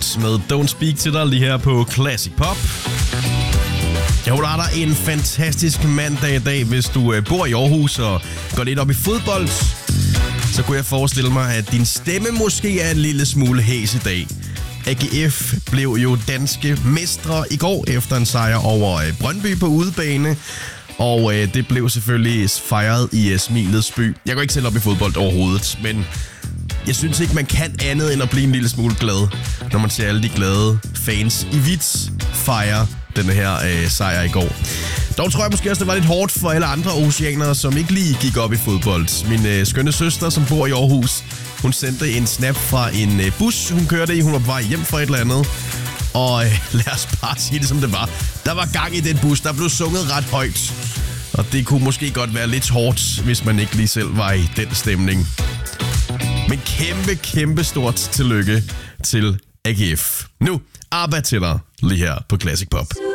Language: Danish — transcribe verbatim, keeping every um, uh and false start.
Felt med Don't Speak til dig lige her på Classic Pop. Jeg håber, der er en fantastisk mandag i dag. Hvis du bor i Aarhus og går lidt op i fodbold, så kunne jeg forestille mig, at din stemme måske er en lille smule hæs i dag. A G F blev jo danske mestre i går efter en sejr over Brøndby på udebane. Og øh, det blev selvfølgelig fejret i uh, Smilets by. Jeg går ikke selv op i fodbold overhovedet, men jeg synes ikke, man kan andet end at blive en lille smule glad, når man ser alle de glade fans i hvidt fejre denne her øh, sejr i går. Dog tror jeg måske også, det var lidt hårdt for alle andre oceanere, som ikke lige gik op i fodbold. Min øh, skønne søster, som bor i Aarhus, hun sendte en snap fra en øh, bus, hun kørte i. Hun var på vej hjem fra et eller andet. Og øh, lad os bare sige det, som det var. Der var gang i den bus, der blev sunget ret højt. Og det kunne måske godt være lidt hårdt, hvis man ikke lige selv var i den stemning. Men kæmpe, kæmpe stort tillykke til A G F. Nu, ABBA til dig lige her på Classic Pop.